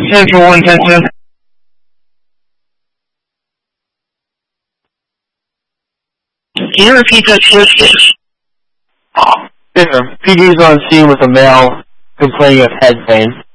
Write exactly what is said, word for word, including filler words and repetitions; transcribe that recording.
Central one ten ten. Can you repeat that, please? Yeah, P D's on scene with a male complaining of head pain.